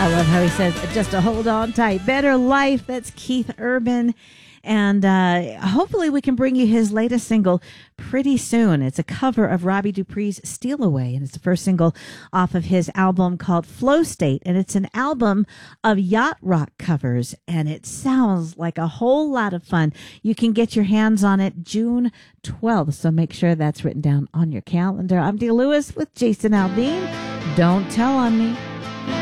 I love how he says, just to hold on tight. Better Life. That's Keith Urban. And hopefully we can bring you his latest single pretty soon. It's a cover of Robbie Dupree's Steal Away, and it's the first single off of his album called Flow State. And it's an album of yacht rock covers, and it sounds like a whole lot of fun. You can get your hands on it June 12th, so make sure that's written down on your calendar. I'm Dee Lewis with Jason Aldean. Don't tell on me.